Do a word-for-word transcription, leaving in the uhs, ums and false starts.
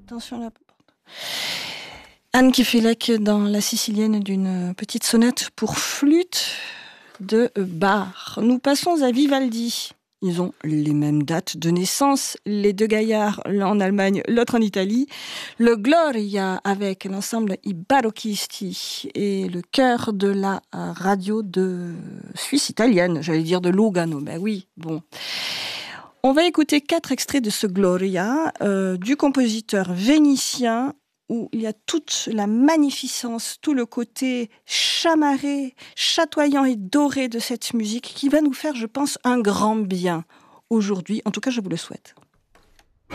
Attention la porte. Anne Kefelec dans La Sicilienne d'une petite sonate pour flûte de Bach. Nous passons à Vivaldi. Ils ont les mêmes dates de naissance, les deux gaillards, l'un en Allemagne, l'autre en Italie. Le Gloria avec l'ensemble I Barocchisti et le chœur de la radio de Suisse italienne, j'allais dire de Lugano, ben oui, bon. On va écouter quatre extraits de ce Gloria euh, du compositeur vénitien où il y a toute la magnificence, tout le côté chamarré, chatoyant et doré de cette musique qui va nous faire, je pense, un grand bien aujourd'hui. En tout cas, je vous le souhaite.